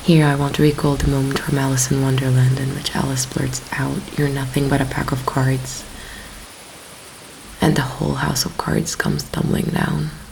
Here I want to recall the moment from Alice in Wonderland in which Alice blurts out, "You're nothing but a pack of cards," and the whole house of cards comes tumbling down.